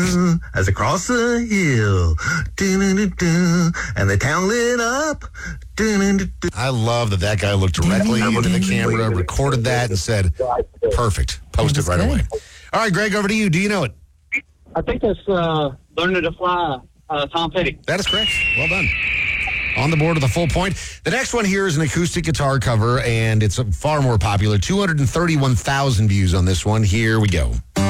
as I cross the hill. And the town lit up. I love that guy looked directly into the camera, recorded that, and said, perfect. Post it right away. All right, Greg, over to you. Do you know it? I think that's Learning to Fly, Tom Petty. That is correct. Well done. On the board with a full point. The next one here is an acoustic guitar cover, and it's far more popular. 231,000 views on this one. Here we go.